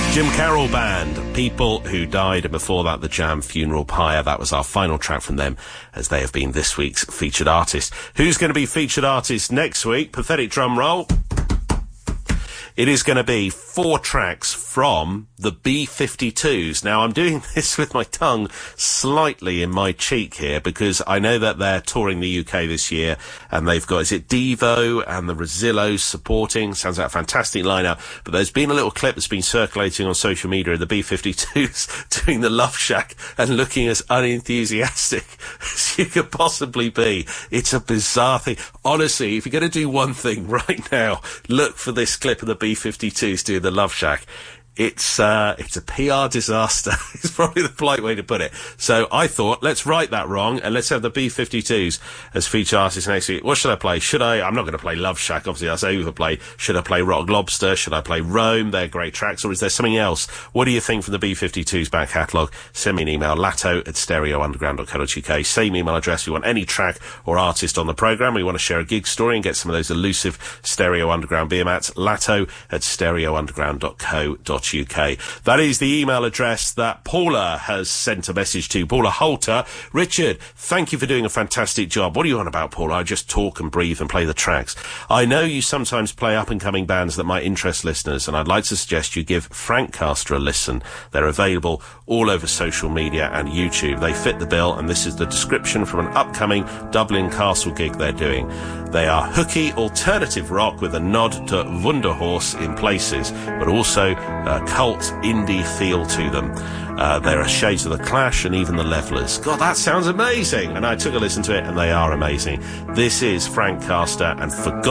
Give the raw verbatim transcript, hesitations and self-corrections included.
Jim Carroll Band, People Who Died, and before that, the Jam Funeral Pyre. That was our final track from them, as they have been this week's featured artist. Who's going to be featured artist next week? Pathetic drum roll. It is going to be four tracks from the B fifty-twos. Now, I'm doing this with my tongue slightly in my cheek here because I know that they're touring the U K this year and they've got, is it Devo and the Rosillos supporting? Sounds like a fantastic lineup. But there's been a little clip that's been circulating on social media of the B fifty-twos doing the Love Shack and looking as unenthusiastic as you could possibly be. It's a bizarre thing. Honestly, if you're going to do one thing right now, look for this clip of the B fifty-twos doing the Love Shack. It's, uh, it's a P R disaster. It's probably the polite way to put it. So I thought, let's right that wrong and let's have the B fifty-twos as feature artists next week. What should I play? Should I, I'm not going to play Love Shack, obviously that's overplay. Should I play Rock Lobster? Should I play Rome? They're great tracks. Or is there something else? What do you think from the B fifty-twos back catalogue? Send me an email, latto at stereo underground dot co dot uk. Same email address. We want any track or artist on the programme. We want to share a gig story and get some of those elusive Stereo Underground beer mats. Latto at stereo underground dot co dot uk. That is the email address that Paula has sent a message to. Paula Holter. Richard, thank you for doing a fantastic job. What are you on about, Paula? I just talk and breathe and play the tracks. I know you sometimes play up-and-coming bands that might interest listeners, and I'd like to suggest you give Frankcaster a listen. They're available all over social media and YouTube. They fit the bill, and this is the description from an upcoming Dublin Castle gig they're doing. They are hooky alternative rock with a nod to Wunderhorse in places, but also a cult indie feel to them. Uh, there are shades of the Clash and even the Levellers. God, that sounds amazing! And I took a listen to it, and they are amazing. This is Frankcaster and Forgotten